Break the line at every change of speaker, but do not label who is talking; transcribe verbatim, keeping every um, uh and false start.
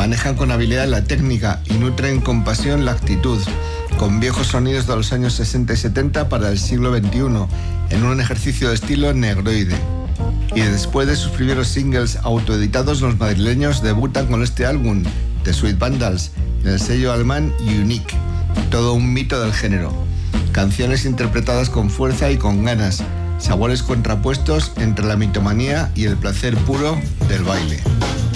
Manejan con habilidad la técnica y nutren con pasión la actitud, con viejos sonidos de los años sesenta y setenta para el siglo veintiuno, en un ejercicio de estilo negroide. Y después de sus primeros singles autoeditados, los madrileños debutan con este álbum, The Sweet Vandals, en el sello alemán Unique, todo un mito del género. Canciones interpretadas con fuerza y con ganas, sabores contrapuestos entre la mitomanía y el placer puro del baile.